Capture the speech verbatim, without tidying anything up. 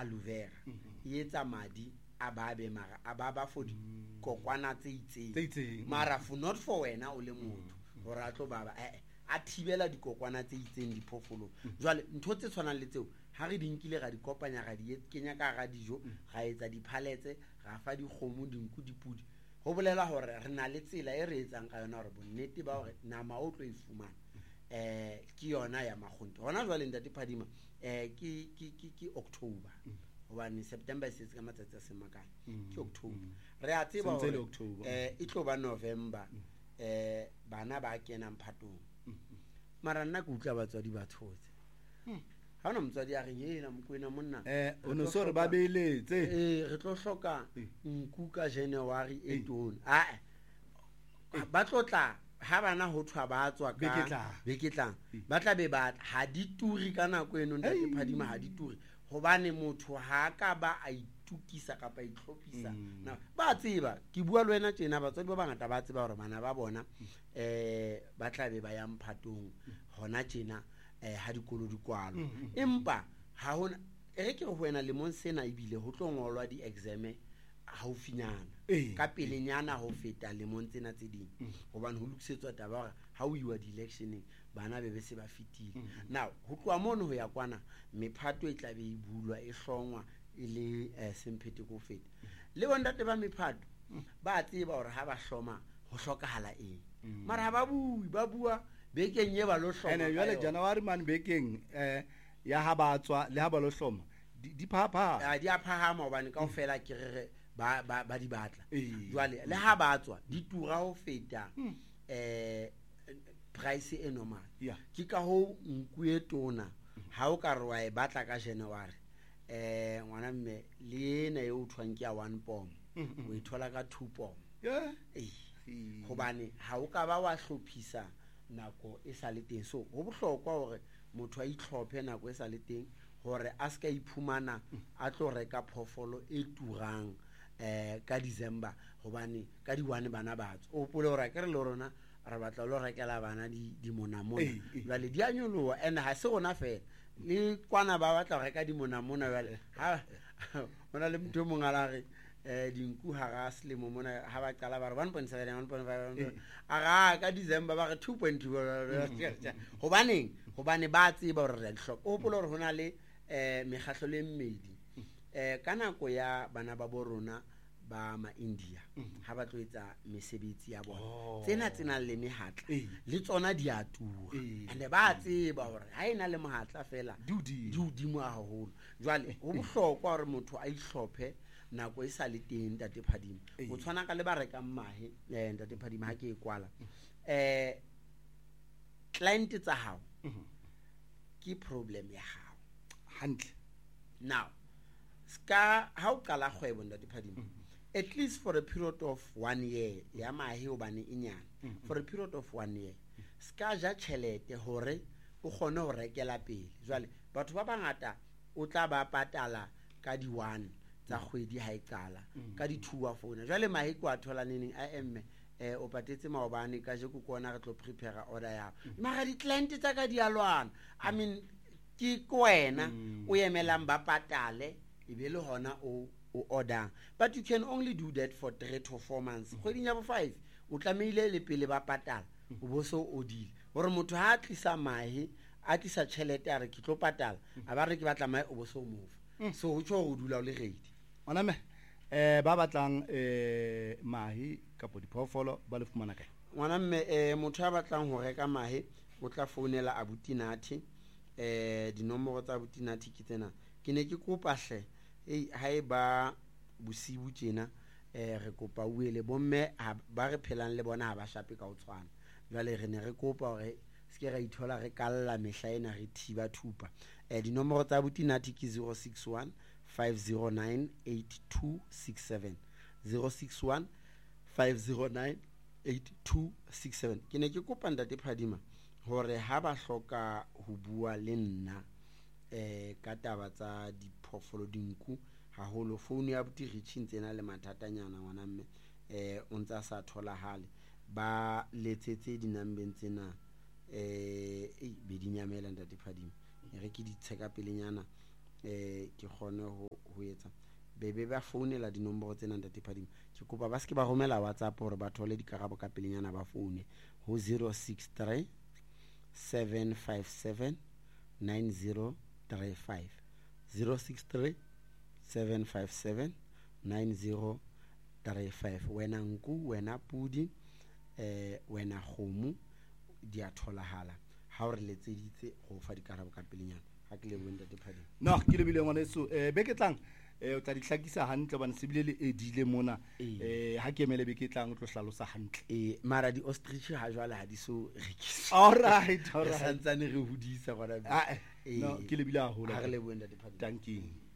aloe vera e etsa madi a babe mara a baba for kokwana tse itseng mara for not for wena o le motho hore a tlo baba eh a thibela dikokwana tse itseng diphoofolo jwale ntho tse tshwanang le tseo ha re dinkile ga di kopanya ga di kenya ka ga dijo ga etsa diphaletse ga fa dikgomo dinku dipudi ho bolela hore re na le tsela e re etsang ka yona hore bonnete ba hore nama o tlo e fumana eh ke yona ya makhonto hona jwale ntate Phadima eh ke ke ke October hobane September se se ka matsatsi a semakana ke October re a tseba hore eh e tlo ba November eh bana ba kena mphatong mara nna ke utla batswadi ba thotse ha ona motswadi a re yena mokwena monna eh o no so re ba beletse eh re tlo hloka nku ka January eight a ba tlotla ha bana ho thwa ba tswa ka beketlang ba tla be ba ha di turi ka nako eno ntate Phadima ha di turi hobane motho ha ka ba a itukisa kapa itlhophisa na ba tseba ke bua le wena tjena batswadi ba bangata ba tseba hore bana ba bona eh ba tla be ba ya mphatong hona tjena eh ha dikolo di kwalo empa ha hona e ke re ho wena le monsena ebile ho tlo ngolwa di exam haufinyana ka pelenyana ho feta le montsena tse ding hobane ho lokisetswa taba hore ha o iwa di electioneng bana be be se ba fitile now ho tloa mono ho ya kwana mephato e tla be e bulwa e hlongwa e le semphetho go feta le bona te ba mephato ba tseba hore ha ba hloma ho hlokahala eng mara ha ba bui ba bua bekeng ye ba lo hloma ene jwale January man bekeng eh ya ha ba tswa le ha ba lo hloma di phapha a di a phahama hobane kaofela ke re ba ba ba di batla jwale le ha ba tswa di tura ho feta eh price e normal ke ka ho nku e tona ha o ka re wa e batla ka January eh ngwana mme le ena e o thwang ke ya one pom o ithola ka two pom yeah eh hobane ha o ka ba wa hlophisa nako e sa le teng so ho bohlokwa hore motho a itlhophe nako e sa le teng hore a ska iphumana a tlo reka phofolo e turang eh ka December hobane ka di one bana ba tso o pole hore ke re le rona re batla lo rekela bana di di mona mona jwale di anyoloa and ha se rona fela le kwana ba batla go reka di mona mona jwale ha bona le motho mongala re eh dinku ha ga selemo mona ha ba qala ba re one point seven one point five aga ka December ba re two point two hobane hobane ba tseba hore re hloko o pole hore hona le eh megahlo le mmedi eh kana ko ya bana ba borona ba ma India ha ba tloetsa mesebetsi ya bona tsena tsena le mehatla le tsona di a tura ene ba tseba hore ha ina le mohatla fela di di mo haholo jwale ho bohlokwa hore motho a ihlophe nako e sa le teng ntate Phadima o tshwana ka le ba reka mmahe eh ntate Phadima ha ke e kwala eh client tsa hao ke problem ya hao hantle now ska ha o qala kgwebo ntate Phadima at least for a period of one year ya mahe o bane inyana for a period of one year ska ja tšhelete hore o kgone ho rekela pele jwale batho ba bangata o tla ba patala ka di one tsa kgwedi ha e qala ka di two wa phone jwale mahe kwa thola neng a emme eh o patetse maobane ka je go kona re tlo prepare order ya mara di client tsa ka di alwana I mean ke kwena o yemelang ba patale e be le hona o o order but you can only do that for three to four months kgweding ya bo five o tlameile le pele ba patala o bo so o dile hore motho ha tlisa mahe a tlisa tšhelete a re ke tlo patala a ba re ke batla mahe o bo so move so ho tsho go dula o le ready ona me eh ba batlang eh mahe kapo diphoofolo ba le fumana kae ngwana mme eh motho a batlang ho reka mahe o tla founela abuti Nathi eh dinomoro tsa abuti Nathi ke tsena ke ne ke kopa hle ei hae ba bosibu tjena eh re kopa uele bomme ba re phelang le bona ha ba shape ka o tshwana jwale re ne re kopa hore ske ra ithola re kalla mehla ena re thiba thupa eh dinomoro tsa abuti Nathi ke zero six one five zero nine eight two six seven zero six one five zero nine eight two six seven ke ne ke kopa ntate Phadima hore ha ba hloka ho bua le nna eh ka taba tsa diphoofolo dinku haholo phone ya buti reaching tsena le mathatanyana ngwana mme eh o ntsa sa thola hale ba letsetse dinambeng tsena eh e be di nyamela ntate Phadima re ke di tsheka pelenyana eh ke kgone ho ho etsa bebe ba founela dinomoro tsena ntate Phadima ke kopa ba ske ba romela WhatsApp hore ba thole dikarabo ka pelenyana ba foune ho zero six three seven five seven nine zero three five zero six three seven five seven nine zero three five. Wena nku wena pudi eh wena kgomo di a tholahala ha o re letseditse go fa dikarabo ka pelenyana ha ke le bo ntate Phadima. No ke le bile ngwana so eh be ke tlang eh o tla di hlakisa hantle bana se bile le edile mona eh ha ke emele be ke tlang o tlo hlalosa hantle eh mara di ostrich ha jwale ha di so rekiswa. All right all right Santsane re hodisa gona. Ah no ke le bile a hola ha re le bo ntate Phadima. Thank you.